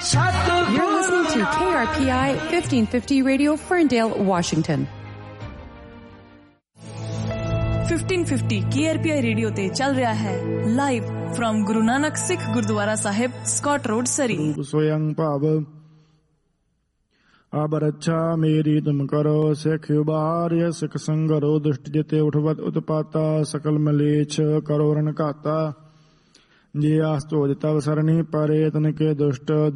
You're listening to KRPI 1550 Radio, Ferndale, Washington. 1550 KRPI radio ਤੇ ਚੱਲ ਰਿਹਾ ਹੈ ਲਾਈਵ ਫਰਮ ਗੁਰੂ ਨਾਨਕ ਸਿੱਖ ਗੁਰਦੁਆਰਾ ਸਾਹਿਬ, ਸਕਾਟ ਰੋਡ, ਸਰੀ। ਸਵਯੰ ਭਾਵ ਅਬ ਰੱਛਾ ਮੇਰੀ ਤੁਮ ਕਰੋ, ਸਿੱਖ ਉਬਾਰਿਆ ਸਿੱਖ ਸੰਗਰੋ, ਦੁਸ਼ਟ ਜਿਤੇ ਉਠਵਤ ਉਤਪਾਤਾ, ਸਕਲ ਮਲੇਛ ਕਰੋ ਰਨ ਘਾਤਾ। ਜੇ ਆਸ ਧੋਜ ਤਵ ਸਰਣੀ ਪਰੇ, ਤਨ ਕੇ ਦੁਸ਼ਟ